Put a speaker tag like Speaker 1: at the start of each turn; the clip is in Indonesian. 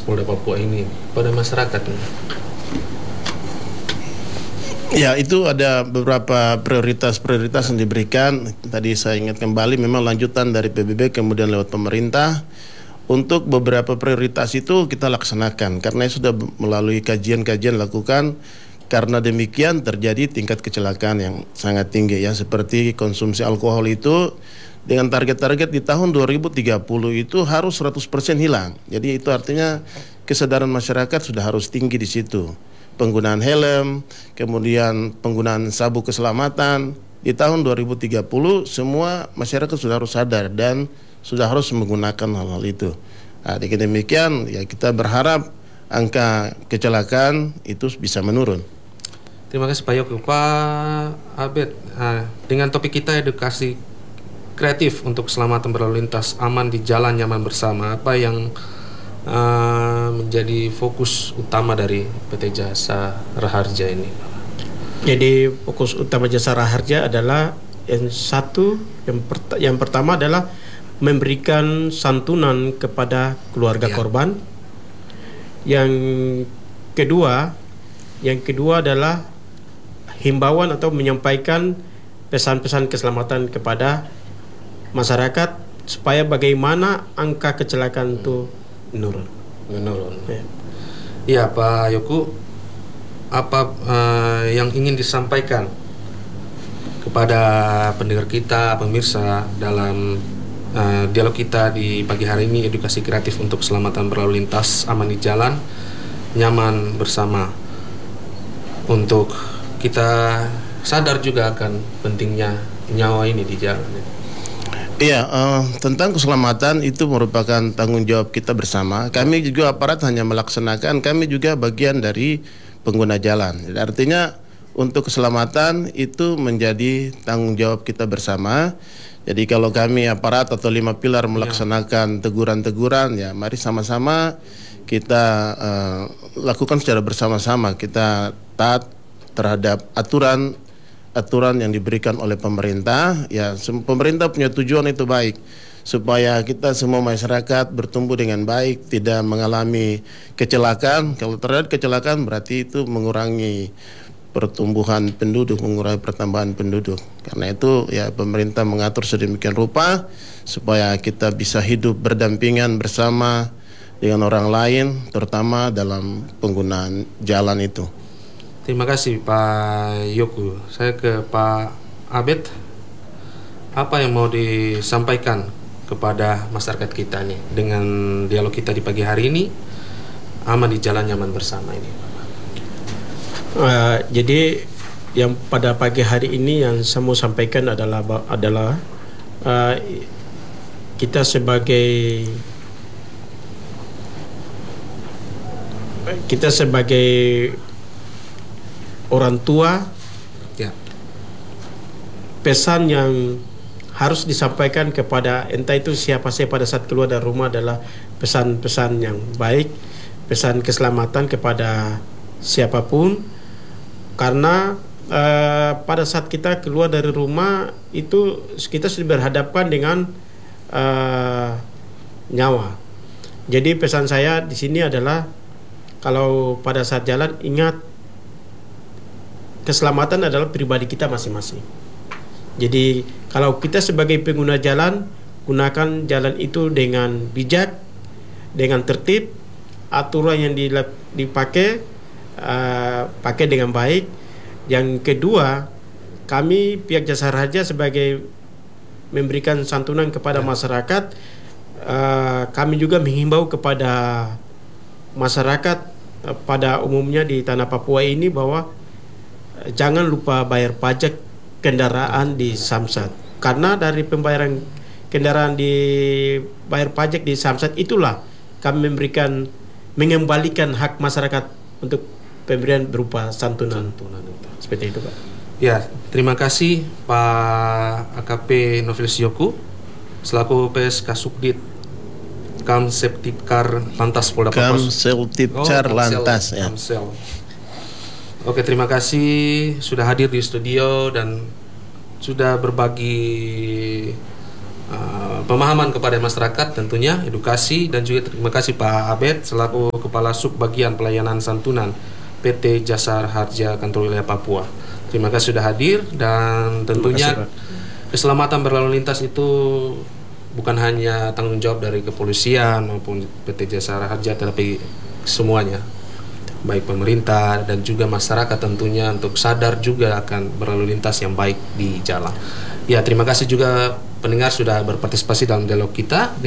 Speaker 1: Lantas Polda Papua ini pada masyarakat?
Speaker 2: Ya, itu ada beberapa prioritas yang diberikan. Tadi saya ingat kembali, memang lanjutan dari PBB kemudian lewat pemerintah. Untuk beberapa prioritas itu kita laksanakan karena sudah melalui kajian-kajian lakukan. Karena demikian terjadi tingkat kecelakaan yang sangat tinggi ya, seperti konsumsi alkohol itu dengan target-target di tahun 2030 itu harus 100% hilang. Jadi itu artinya kesadaran masyarakat sudah harus tinggi di situ. Penggunaan helm, kemudian penggunaan sabuk keselamatan. Di tahun 2030 semua masyarakat sudah harus sadar dan sudah harus menggunakan hal-hal itu. Nah, dengan demikian ya kita berharap angka kecelakaan itu bisa menurun.
Speaker 1: Terima kasih Pak Yoku. Pak Abed, dengan topik kita edukasi kreatif untuk keselamatan berlalu lintas aman di jalan nyaman bersama, apa yang menjadi fokus utama dari PT Jasa Raharja ini?
Speaker 3: Jadi fokus utama Jasa Raharja adalah yang pertama adalah memberikan santunan kepada keluarga korban. Yang kedua adalah himbauan atau menyampaikan pesan-pesan keselamatan kepada masyarakat supaya bagaimana angka kecelakaan itu menurun.
Speaker 1: Ya, Pak Yoku, apa yang ingin disampaikan kepada pendengar kita, pemirsa dalam dialog kita di pagi hari ini, edukasi kreatif untuk keselamatan berlalu lintas aman di jalan nyaman bersama, untuk kita sadar juga akan pentingnya nyawa ini di jalan.
Speaker 2: Iya, tentang keselamatan itu merupakan tanggung jawab kita bersama. Kami juga aparat hanya melaksanakan, kami juga bagian dari pengguna jalan. Jadi artinya untuk keselamatan itu menjadi tanggung jawab kita bersama. Jadi kalau kami aparat atau 5 pilar melaksanakan teguran-teguran, ya mari sama-sama kita lakukan secara bersama-sama. Kita taat terhadap aturan yang diberikan oleh pemerintah. Ya, pemerintah punya tujuan itu baik, supaya kita semua masyarakat bertumbuh dengan baik, tidak mengalami kecelakaan. Kalau terjadi kecelakaan berarti itu mengurangi pertumbuhan penduduk, mengurangi pertambahan penduduk. Karena itu ya pemerintah mengatur sedemikian rupa supaya kita bisa hidup berdampingan bersama dengan orang lain, terutama dalam penggunaan jalan itu.
Speaker 1: Terima kasih Pak Yoku. Saya ke Pak Abed. Apa yang mau disampaikan kepada masyarakat kita nih dengan dialog kita di pagi hari ini, aman di jalan nyaman bersama ini?
Speaker 3: Jadi yang pada pagi hari ini yang saya mau sampaikan adalah kita sebagai orang tua, pesan yang harus disampaikan kepada entah itu siapa saja pada saat keluar dari rumah adalah pesan-pesan yang baik, pesan keselamatan kepada siapapun. Karena pada saat kita keluar dari rumah itu kita sudah berhadapkan dengan nyawa. Jadi pesan saya di sini adalah kalau pada saat jalan ingat keselamatan adalah pribadi kita masing-masing. Jadi kalau kita sebagai pengguna jalan, gunakan jalan itu dengan bijak, dengan tertib, aturan yang dipakai pakai dengan baik. Yang kedua, kami pihak Jasa Raharja sebagai memberikan santunan kepada masyarakat, kami juga menghimbau kepada masyarakat pada umumnya di tanah Papua ini bahwa jangan lupa bayar pajak kendaraan di Samsat. Karena dari pembayaran kendaraan di bayar pajak di Samsat itulah kami mengembalikan hak masyarakat untuk pemberian berupa santunan. Seperti itu, Pak.
Speaker 1: Ya, terima kasih Pak AKP Novelis Yoku selaku PSK Subdit Kamseptipkar Lantas Polda Papua.
Speaker 2: Kamseptipkar Lantas ya.
Speaker 1: Kamsel. Oke, terima kasih sudah hadir di studio dan sudah berbagi pemahaman kepada masyarakat tentunya, edukasi, dan juga terima kasih Pak Abed selaku Kepala Subbagian Pelayanan Santunan PT Jasa Harja Kantor Wilayah Papua. Terima kasih sudah hadir, dan tentunya keselamatan berlalu lintas itu bukan hanya tanggung jawab dari kepolisian maupun PT Jasa Harja, tetapi semuanya, baik pemerintah dan juga masyarakat tentunya, untuk sadar juga akan berlalu lintas yang baik di jalan. Ya, terima kasih juga pendengar sudah berpartisipasi dalam dialog kita.